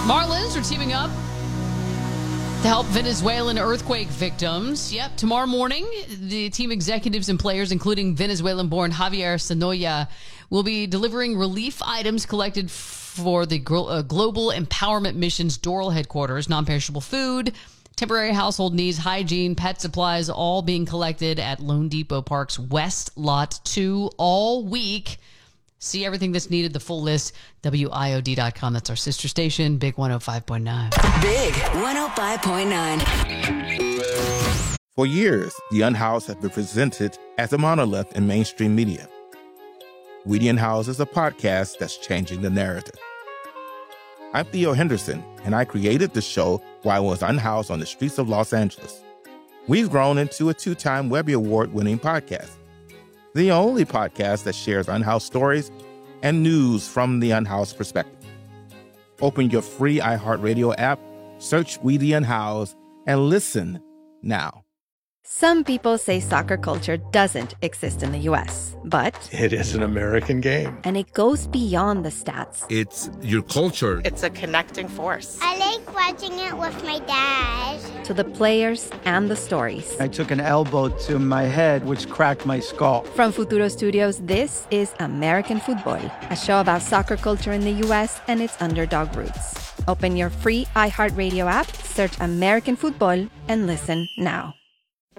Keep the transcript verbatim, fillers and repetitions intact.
Marlins are teaming up to help Venezuelan earthquake victims. Yep, tomorrow morning, the team executives and players, including Venezuelan-born Javier Sanoya, will be delivering relief items collected for the uh, Global Empowerment Mission's Doral headquarters. Non-perishable food, temporary household needs, hygiene, pet supplies, all being collected at Lone Depot Park's West Lot two all week. See everything that's needed, the full list, W I O D dot com. That's our sister station, Big one oh five point nine. Big one oh five point nine. For years, The Unhoused has been presented as a monolith in mainstream media. We The Unhoused is a podcast that's changing the narrative. I'm Theo Henderson, and I created the show while I was unhoused on the streets of Los Angeles. We've grown into a two-time Webby Award-winning podcast. The only podcast that shares unhoused stories and news from the unhoused perspective. Open your free iHeartRadio app, search We The Unhoused, and listen now. Some people say soccer culture doesn't exist in the U S, but it is an American game. And it goes beyond the stats. It's your culture. It's a connecting force. I like watching it with my dad. To the players and the stories. I took an elbow to my head, which cracked my skull. From Futuro Studios, this is American Football, a show about soccer culture in the U S and its underdog roots. Open your free iHeartRadio app, search American Football, and listen now.